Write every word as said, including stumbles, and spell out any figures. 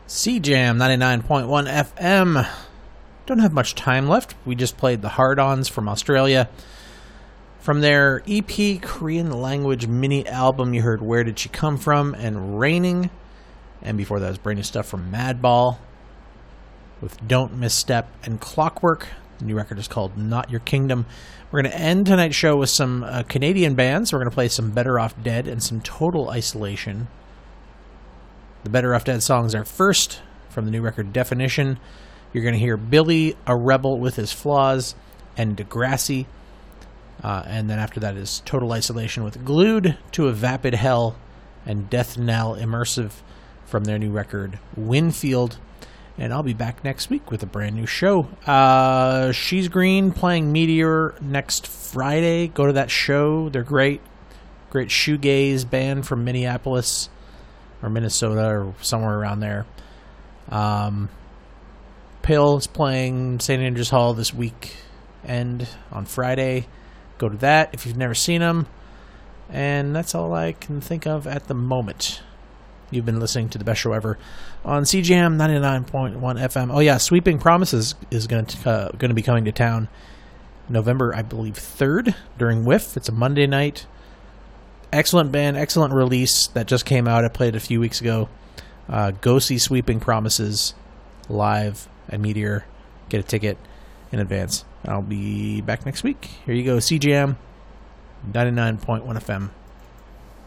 C Jam ninety-nine point one F M. Don't have much time left. We just played the Hard-Ons from Australia. From their E P Korean language mini album, you heard Where Did She Come From and Raining. And before that was brand new stuff from Madball with Don't Misstep and Clockwork. The new record is called Not Your Kingdom. We're going to end tonight's show with some uh, Canadian bands. We're going to play some Better Off Dead and some Total Isolation. The Better Off Dead songs are first from the new record Definition. You're going to hear Billy, a Rebel with His Flaws, and Degrassi. Uh, and then after that is Total Isolation with Glued to a Vapid Hell and Death Knell Immersive from their new record Winfield. And I'll be back next week with a brand new show. Uh, She's Green playing Meteor next Friday. Go to that show. They're great. Great shoegaze band from Minneapolis or Minnesota or somewhere around there. Um, Pill is playing Saint Andrews Hall this weekend on Friday. Go to that if you've never seen them. And that's all I can think of at the moment. You've been listening to the best show ever on C J M ninety-nine point one F M. Oh yeah, Sweeping Promises is going to uh, going to be coming to town November, I believe, third during W I F. It's a Monday night. Excellent band, excellent release that just came out. I played it a few weeks ago. Uh, go see Sweeping Promises live at Meteor. Get a ticket in advance. I'll be back next week. Here you go, C J M ninety-nine point one F M.